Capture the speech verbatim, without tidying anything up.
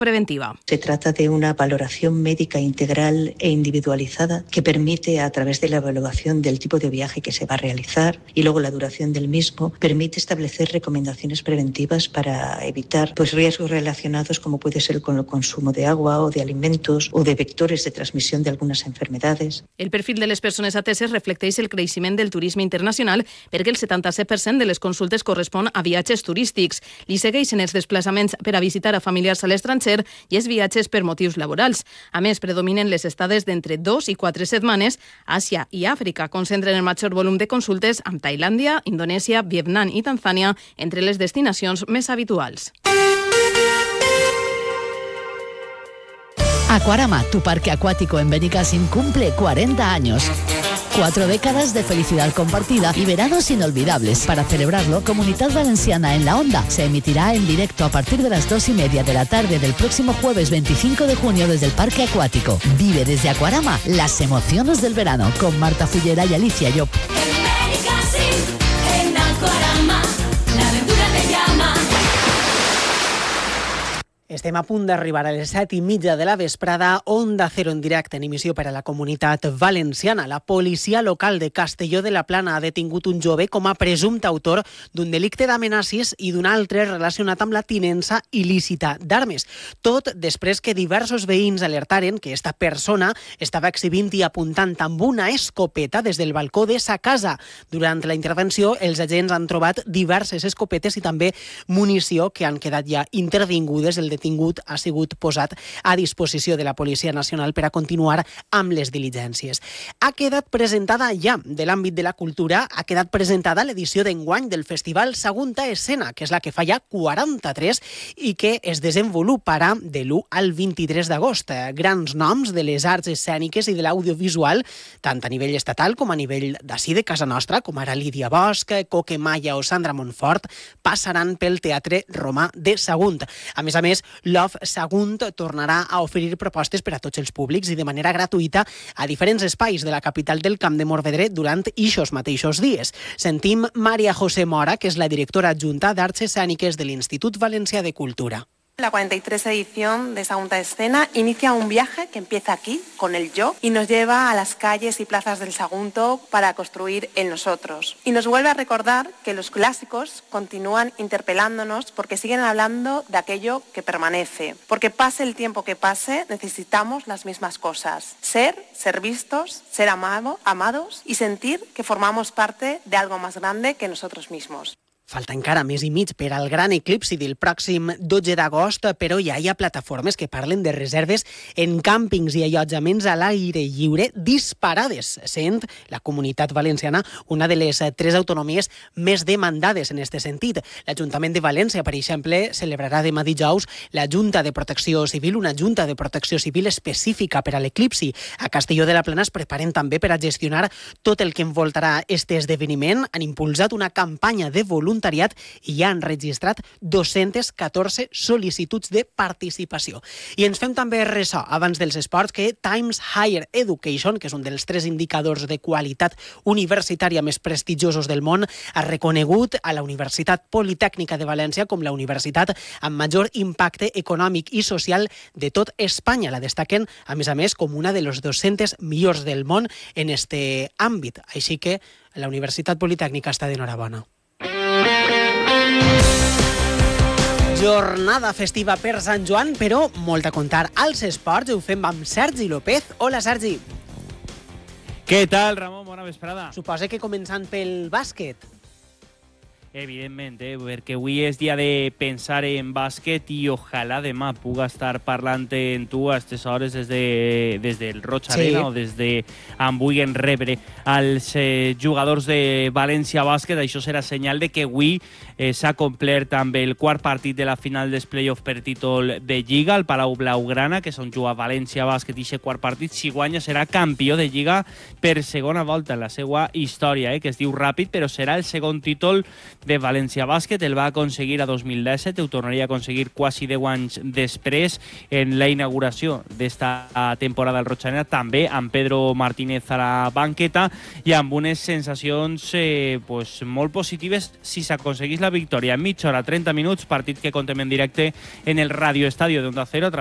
preventiva. Se trata de una valoración médica integral e individualizada que permite, a través de la evaluación del tipo de viaje que se va a realizar y luego la duración del mismo, permite establecer recomendaciones preventivas para evitar pues, riesgos relacionados como puede ser con el consumo de agua o de alimentos o de vectores de transmisión de algunas enfermedades. El perfil de les persones ateses reflecteix el creixement del turisme internacional perquè el setanta-set per cent de les consultes correspon a viatges turístics. Li segueixen els desplaçaments per a visitar a familiars a l'estranger i els viatges per motius laborals. A més, predominen les estades d'entre dos i quatre setmanes. Àsia i Àfrica concentren el major volum de consultes amb Tailàndia, Indonèsia, Vietnam i Tanzània entre les destinacions més habituals. Aquarama, tu parque acuático en Benicàssim, cumple cuarenta años. Cuatro décadas de felicidad compartida y veranos inolvidables. Para celebrarlo, Comunidad Valenciana en la Onda se emitirá en directo a partir de las dos y media de la tarde del próximo jueves veinticinco de junio desde el Parque Acuático. Vive desde Aquarama las emociones del verano con Marta Fullera y Alicia Llop. En Aquarama, la aventura te llama. Estem a punt d'arribar a les set i mitja de la vesprada. Onda Cero en directe en emissió per a la Comunitat Valenciana. La policia local de Castelló de la Plana ha detingut un jove com a presumpte autor d'un delicte d'amenaces i d'un altre relacionat amb la tinença il·lícita d'armes. Tot després que diversos veïns alertaren que esta persona estava exhibint i apuntant amb una escopeta des del balcó de sa casa. Durant la intervenció, els agents han trobat diverses escopetes i també munició que han quedat ja intervingudes. El detingut ha sigut posat a disposició de la Policia Nacional per a continuar amb les diligències. Ha quedat presentada ja de l'àmbit de la cultura, ha quedat presentada l'edició d'enguany del Festival Sagunta Escena, que és la que fa ja quaranta-tres i que es desenvoluparà de l'u al vint-i-tres d'agost. Grans noms de les arts escèniques i de l'audiovisual, tant a nivell estatal com a nivell d'ací de casa nostra, com ara Lídia Bosch, Coque Maya o Sandra Montfort, passaran pel Teatre Romà de Sagunt. A més a més, Love Sagunt tornarà a oferir propostes per a tots els públics i de manera gratuïta a diferents espais de la capital del Camp de Morvedre durant ixos mateixos dies. Sentim Maria José Mora, que és la directora adjunta d'Arts Escèniques de l'Institut Valencià de Cultura. La cuarenta y tres edición de Sagunta Escena inicia un viaje que empieza aquí, con el yo, y nos lleva a las calles y plazas del Sagunto para construir el nosotros. Y nos vuelve a recordar que los clásicos continúan interpelándonos porque siguen hablando de aquello que permanece. Porque pase el tiempo que pase, necesitamos las mismas cosas. Ser, ser vistos, ser amado, amados y sentir que formamos parte de algo más grande que nosotros mismos. Falta encara mes i mig per al gran eclipsi del pròxim dotze d'agost, però ja hi ha plataformes que parlen de reserves en càmpings i allotjaments a l'aire lliure disparades, sent la Comunitat Valenciana una de les tres autonomies més demandades en aquest sentit. L'Ajuntament de València, per exemple, celebrarà demà dijous la Junta de Protecció Civil, una Junta de Protecció Civil específica per a l'eclipsi. A Castelló de la Plana es preparen també per a gestionar tot el que envoltarà este esdeveniment. Han impulsat una campanya de voluntariat i ja han registrat dos-centes catorze sol·licituds de participació. I ens fem també ressò, abans dels esports, que Times Higher Education, que és un dels tres indicadors de qualitat universitària més prestigiosos del món, ha reconegut a la Universitat Politècnica de València com la universitat amb major impacte econòmic i social de tot Espanya. La destaquen, a més a més, com una de les dos-centes millors del món en este àmbit. Així que la Universitat Politècnica està d'enhorabona. Jornada festiva per Sant Joan, però molt a contar als esports. Ho fem amb Sergi López. Hola, Sergi. Què tal, Ramon? Bona vesprada. Suposa que començant pel bàsquet. Evidentment, eh? perquè avui és dia de pensar en bàsquet i ojalà demà puga estar parlant en tu a aquestes hores des, de, des del Roig Arena sí. o des de on vulguin rebre els eh, jugadors de València Bàsquet. Això serà senyal de que avui eh, s'ha complert amb el quart partit de la final dels play-off per títol de Lliga, al Palau Blaugrana, que és on juga València Bàsquet i aquest quart partit. Si guanya serà campió de Lliga per segona volta en la seva història, eh? que es diu ràpid, però serà el segon títol de València Bàsquet. El va aconseguir a dos mil disset, ho tornaria a aconseguir quasi deu anys després en la inauguració d'esta temporada al Rotxanera, també amb Pedro Martínez a la banqueta i amb unes sensacions eh, pues, molt positives si s'aconseguís la victòria. Mitja hora, trenta minuts, partit que contem en directe en el Radio Estadio de Onda Cero